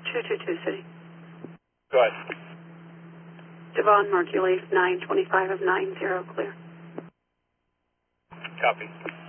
222 City. Go ahead. Devon Mercules, 925 of 90, clear. Copy.